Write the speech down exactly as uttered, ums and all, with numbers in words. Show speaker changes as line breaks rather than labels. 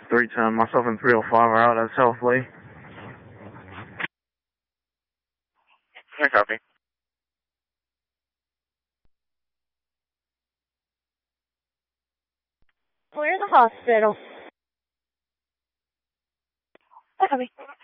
three ten. Myself and three oh five are out at South Lee.
I copy.
We're in the hospital.
I copy.